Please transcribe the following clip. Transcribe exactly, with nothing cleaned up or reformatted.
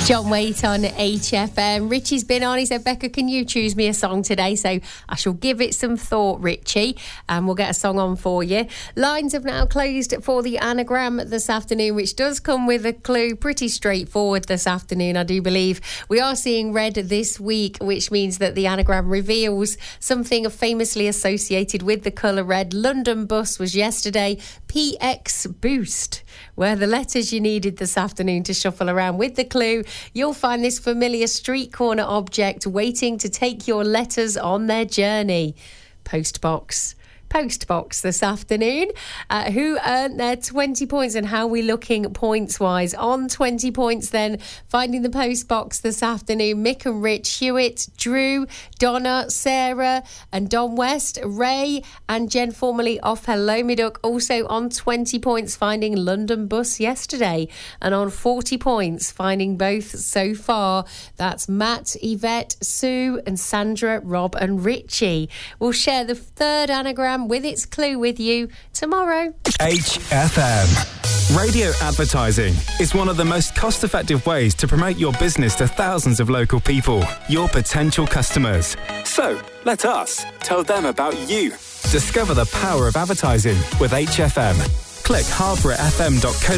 John Waite on H F M. Richie's been on. He said, Becca, can you choose me a song today? So I shall give it some thought, Richie, and we'll get a song on for you. Lines have now closed for the anagram this afternoon, which does come with a clue. Pretty straightforward this afternoon, I do believe. We are seeing red this week, which means that the anagram reveals something famously associated with the colour red. London Bus was yesterday. P X Boost were the letters you needed this afternoon to shuffle around with the clue. You'll find this familiar street corner object waiting to take your letters on their journey. Postbox. Postbox this afternoon. Uh, who earned their twenty points and how are we looking points-wise? On twenty points then, finding the postbox this afternoon, Mick and Rich, Hewitt, Drew, Donna, Sarah and Don West, Ray and Jen formerly off Hello Me Duck. Also on twenty points, finding London Bus yesterday. And on forty points, finding both so far. That's Matt, Yvette, Sue and Sandra, Rob and Richie. We'll share the third anagram with its clue with you tomorrow. H F M. Radio advertising is one of the most cost-effective ways to promote your business to thousands of local people, your potential customers. So, let us tell them about you. Discover the power of advertising with H F M. Click harbour f m dot co